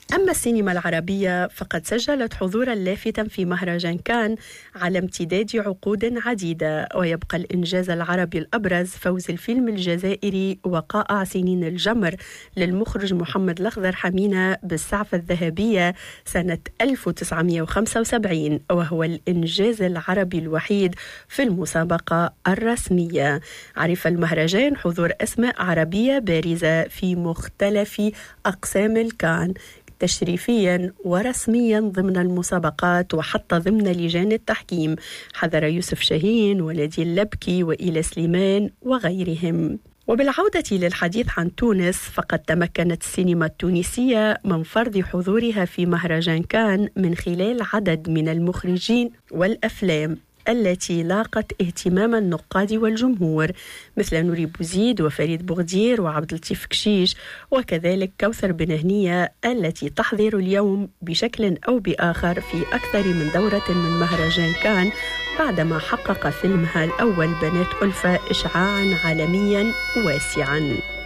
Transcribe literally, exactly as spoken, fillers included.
أما السينما العربية فقد سجلت حضورا لافتا في مهرجان كان على امتداد عقود عديدة، ويبقى الإنجاز العربي الأبرز فوز الفيلم الجزائري وقائع سنين الجمر للمخرج محمد الأخضر حمينة بالسعفة الذهبية سنة ألف وتسعمائة وخمسة وسبعين، وهو الإنجاز العربي الوحيد في المسابقة الرسمية. عرف المهرجان حضور أسماء عربية بارزة في مختلف أقسام الكان تشريفيا ورسميا ضمن المسابقات وحتى ضمن لجان التحكيم، حضر يوسف شاهين ولدي اللبكي وإيلا سليمان وغيرهم. وبالعودة للحديث عن تونس، فقد تمكنت السينما التونسية من فرض حضورها في مهرجان كان من خلال عدد من المخرجين والأفلام التي لاقت اهتمام النقاد والجمهور، مثل نوري بوزيد وفريد بوغدير وعبد اللطيف كشيش، وكذلك كوثر بن هنية التي تحضر اليوم بشكل أو بآخر في أكثر من دورة من مهرجان كان بعدما حقق فيلمها الأول بنات ألفة إشعاعا عالميا واسعا.